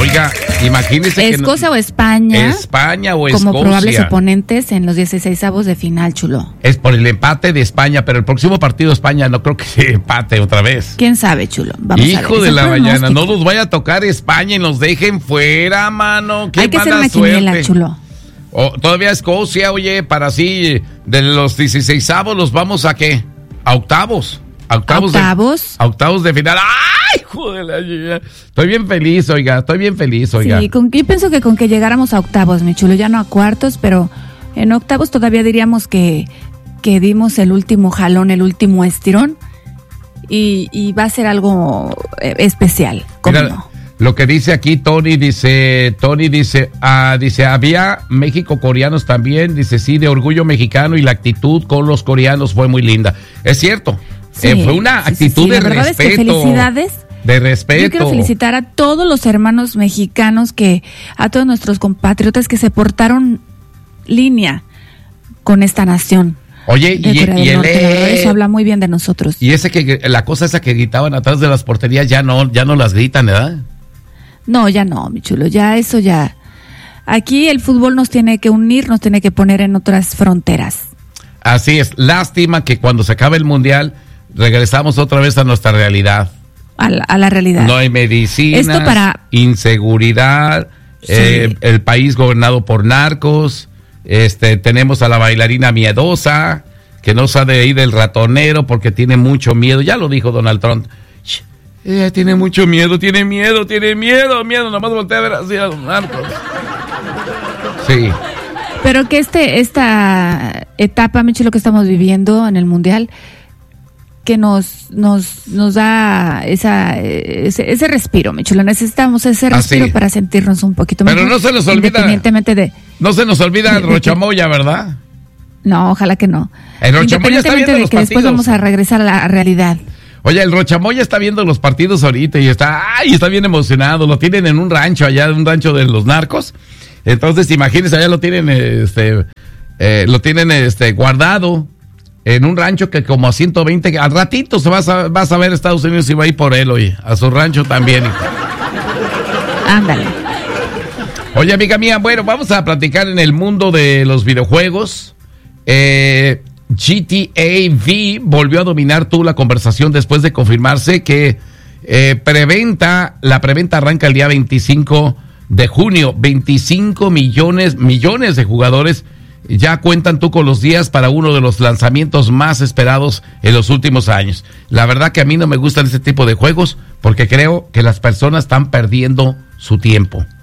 Oiga, imagínese que Escocia o España. España o Escocia. Como probables oponentes en los 16avos de final, chulo. Es por el empate de España, pero el próximo partido España no creo que se empate otra vez. ¿Quién sabe, chulo? Vamos Hijo a ver. de la mañana, no nos vaya a tocar España y nos dejen fuera, mano. Qué hay que hacer mala una suerte. quiniela, chulo. Todavía Escocia, oye, para así, de los 16avos los vamos a ¿qué? A octavos. ¿Octavos? A octavos de final. ¡Ay, joder! Estoy bien feliz, oiga. Sí, yo pienso que con que llegáramos a octavos, mi chulo, ya no a cuartos, pero en octavos todavía diríamos que dimos el último jalón, el último estirón, y va a ser algo especial. ¿Cómo mira, no? Lo que dice aquí Tony dice, había México-coreanos también, dice, sí, de orgullo mexicano y la actitud con los coreanos fue muy linda. Es cierto. Sí, fue una actitud de respeto. La verdad es que felicidades. De respeto. Yo quiero felicitar a todos los hermanos mexicanos, a todos nuestros compatriotas que se portaron línea con esta nación. Oye, eso habla muy bien de nosotros. Y la cosa esa que gritaban atrás de las porterías ya no las gritan, ¿verdad? No, ya no, mi chulo, ya. Aquí el fútbol nos tiene que unir, nos tiene que poner en otras fronteras. Así es, lástima que cuando se acabe el mundial regresamos otra vez a nuestra realidad. A la realidad. No hay medicinas, inseguridad, sí. El país gobernado por narcos, tenemos a la bailarina miedosa, que no sabe ir del ratonero porque tiene mucho miedo, ya lo dijo Donald Trump. Ella tiene mucho miedo, tiene miedo, nomás voltea a ver así a los narcos. Sí. Pero que esta etapa, Micho, lo que estamos viviendo en el mundial, que nos da ese respiro, Micho, lo necesitamos, ese respiro para sentirnos un poquito mejor. Pero no se nos olvida, independientemente de... No se nos olvida el Rochamoya, ¿verdad? No, ojalá que no. El Rochamoya está viendo los partidos. Después vamos a regresar a la realidad. Oye, el Rochamoya está viendo los partidos ahorita y está bien emocionado. Lo tienen en un rancho allá, en un rancho de los narcos. Entonces, imagínense, allá lo tienen, guardado en un rancho que como a 120, al ratito vas a ver Estados Unidos y va a ir por él, oye, a su rancho también. Ándale. Oye, amiga mía, bueno, vamos a platicar en el mundo de los videojuegos. GTA V volvió a dominar la conversación después de confirmarse que la preventa arranca el día 25 de junio. 25 millones de jugadores ya cuentan con los días para uno de los lanzamientos más esperados en los últimos años. La verdad que a mí no me gustan este tipo de juegos porque creo que las personas están perdiendo su tiempo.